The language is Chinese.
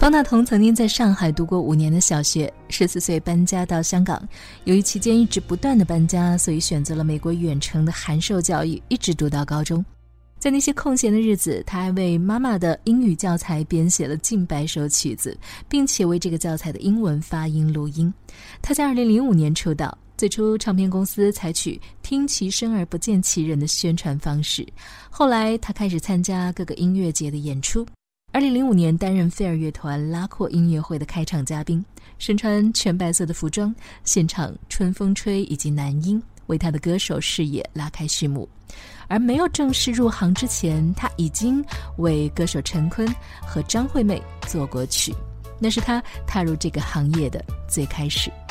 方大同曾经在上海读过5年的小学，14岁搬家到香港，由于期间一直不断的搬家，所以选择了美国远程的函授教育，一直读到高中。在那些空闲的日子，他还为妈妈的英语教材编写了近100首曲子，并且为这个教材的英文发音录音。他在2005年出道，最初唱片公司采取听其声而不见其人的宣传方式，后来他开始参加各个音乐节的演出。2005年担任费尔乐团拉阔音乐会的开场嘉宾，身穿全白色的服装，现场春风吹以及男音，为他的歌手事业拉开序幕。而没有正式入行之前，他已经为歌手陈坤和张惠妹作过曲，那是他踏入这个行业的最开始。